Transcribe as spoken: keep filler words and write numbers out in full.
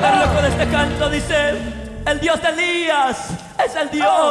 El loco de este canto dice: el Dios de Elías es el Dios